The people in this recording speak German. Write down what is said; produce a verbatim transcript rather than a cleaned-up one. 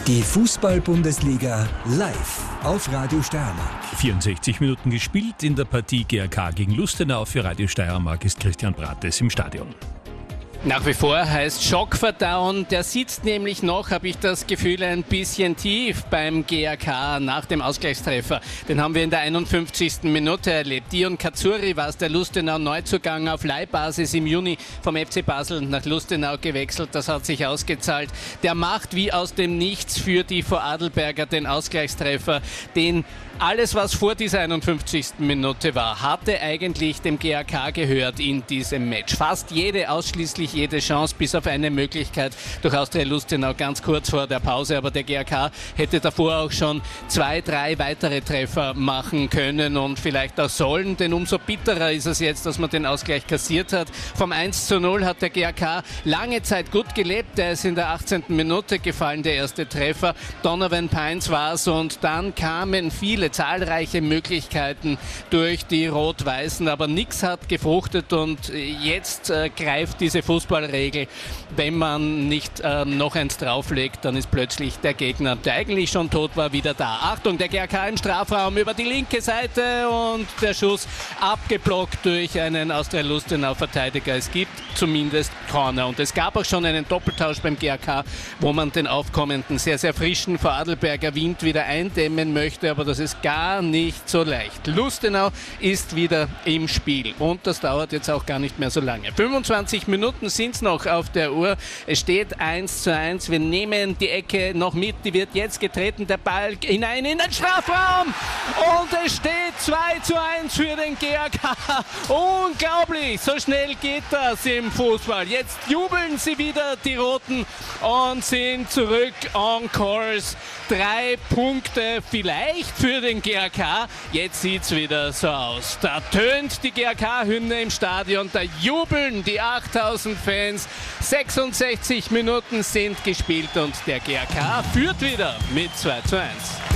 Die Fußball-Bundesliga live auf Radio Steiermark. vierundsechzig Minuten gespielt in der Partie G A K gegen Lustenau. Für Radio Steiermark ist Christian Brates im Stadion. Nach wie vor heißt Schockverdauen. Der sitzt nämlich noch, habe ich das Gefühl, ein bisschen tief beim G A K nach dem Ausgleichstreffer. Den haben wir in der einundfünfzigsten Minute erlebt. Dion Katsuri war es, der Lustenau Neuzugang auf Leihbasis im Juni vom F C Basel nach Lustenau gewechselt. Das hat sich ausgezahlt. Der macht wie aus dem Nichts für die Vorarlberger den Ausgleichstreffer, den alles, was vor dieser einundfünfzigsten Minute war, hatte eigentlich dem G A K gehört in diesem Match. Fast jede, ausschließlich jede Chance, bis auf eine Möglichkeit durch Austria Lustenau ganz kurz vor der Pause. Aber der G A K hätte davor auch schon zwei, drei weitere Treffer machen können und vielleicht auch sollen, denn umso bitterer ist es jetzt, dass man den Ausgleich kassiert hat. Vom eins zu null hat der G A K lange Zeit gut gelebt. Der ist in der achtzehnten Minute gefallen, der erste Treffer. Donovan Pines war es und dann kamen viele zahlreiche Möglichkeiten durch die Rot-Weißen, aber nichts hat gefruchtet und jetzt äh, greift diese Fußballregel. Wenn man nicht äh, noch eins drauflegt, dann ist plötzlich der Gegner, der eigentlich schon tot war, wieder da. Achtung, der G A K im Strafraum über die linke Seite und der Schuss abgeblockt durch einen Austria Lustenau Verteidiger. Es gibt zumindest Corner und es gab auch schon einen Doppeltausch beim G A K, wo man den aufkommenden, sehr, sehr frischen Vorarlberger Wind wieder eindämmen möchte, aber das ist gar nicht so leicht. Lustenau ist wieder im Spiel und das dauert jetzt auch gar nicht mehr so lange. fünfundzwanzig Minuten sind es noch auf der Uhr. Es steht eins zu eins. Wir nehmen die Ecke noch mit. Die wird jetzt getreten. Der Ball hinein in den Strafraum und es steht zwei zu eins für den G A K. Unglaublich, so schnell geht das im Fußball. Jetzt jubeln sie wieder, die Roten, und sind zurück on course. Drei Punkte vielleicht für den G A K. Jetzt sieht es wieder so aus. Da tönt die G A K-Hymne im Stadion, da jubeln die achttausend Fans. sechsundsechzig Minuten sind gespielt und der G A K führt wieder mit zwei zu eins.